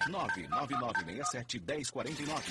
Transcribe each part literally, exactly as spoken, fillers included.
nove nove nove seis sete um zero quatro nove.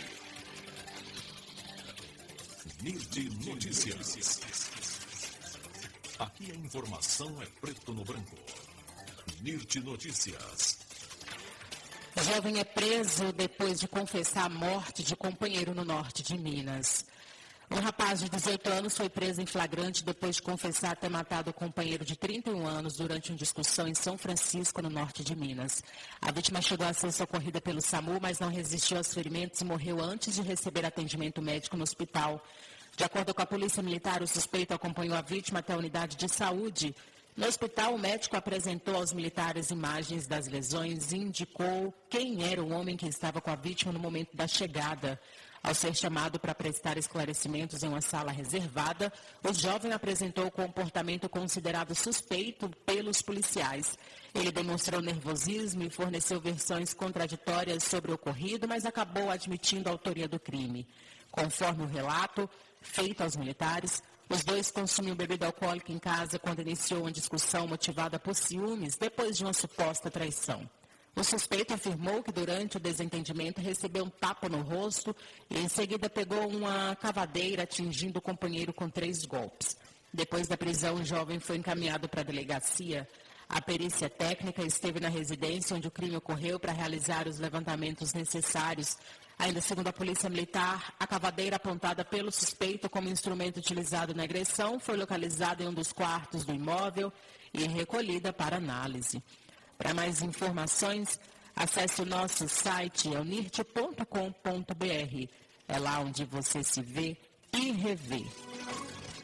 Nirde Notícias. Aqui a informação é preto no branco. Nirde Notícias. Jovem é preso depois de confessar a morte de companheiro no norte de Minas. Um rapaz de dezoito anos foi preso em flagrante depois de confessar ter matado o companheiro de trinta e um anos durante uma discussão em São Francisco, no norte de Minas. A vítima chegou a ser socorrida pelo SAMU, mas não resistiu aos ferimentos e morreu antes de receber atendimento médico no hospital. De acordo com a Polícia Militar, o suspeito acompanhou a vítima até a unidade de saúde. No hospital, o médico apresentou aos militares imagens das lesões e indicou quem era o homem que estava com a vítima no momento da chegada. Ao ser chamado para prestar esclarecimentos em uma sala reservada, o jovem apresentou comportamento considerado suspeito pelos policiais. Ele demonstrou nervosismo e forneceu versões contraditórias sobre o ocorrido, mas acabou admitindo a autoria do crime. Conforme o relato feito aos militares, os dois consumiam bebida alcoólica em casa quando iniciou uma discussão motivada por ciúmes depois de uma suposta traição. O suspeito afirmou que durante o desentendimento recebeu um tapa no rosto e em seguida pegou uma cavadeira atingindo o companheiro com três golpes. Depois da prisão, o jovem foi encaminhado para a delegacia. A perícia técnica esteve na residência onde o crime ocorreu para realizar os levantamentos necessários. Ainda segundo a Polícia Militar, a cavadeira apontada pelo suspeito como instrumento utilizado na agressão foi localizada em um dos quartos do imóvel e recolhida para análise. Para mais informações, acesse o nosso site, é o nirte ponto com ponto br. É lá onde você se vê e revê.